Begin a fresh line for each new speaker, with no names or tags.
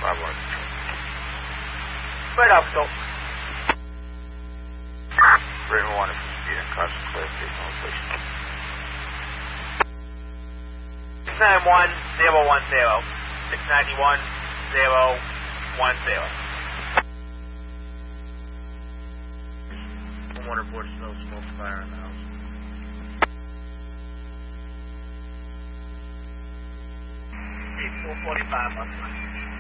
5-1.
Right up, so.
Raven 1 from speed and caution clear, station location.
691-010. 691-010.
Water report, snow, smoke, fire in the house.
445 on